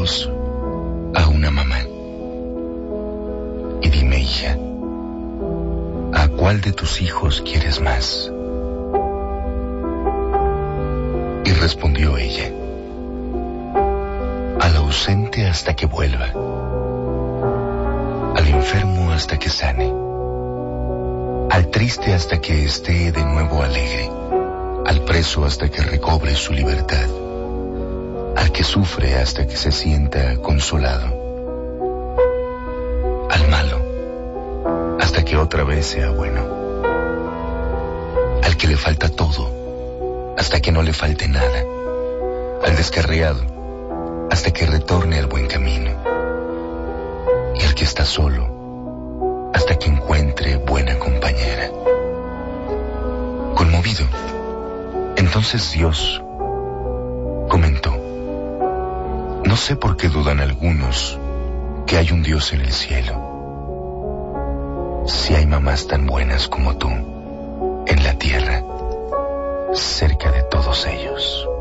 Dios a una mamá. Y dime, hija, ¿a cuál de tus hijos quieres más? Y respondió ella: al ausente hasta que vuelva, al enfermo hasta que sane, al triste hasta que esté de nuevo alegre, al preso hasta que recobre su libertad, al que sufre hasta que se sienta consolado, al malo hasta que otra vez sea bueno, al que le falta todo hasta que no le falte nada, al descarriado hasta que retorne al buen camino, y al que está solo hasta que encuentre buena compañera. Conmovido, entonces Dios comentó: no sé por qué dudan algunos que hay un Dios en el cielo, si hay mamás tan buenas como tú en la tierra, cerca de todos ellos.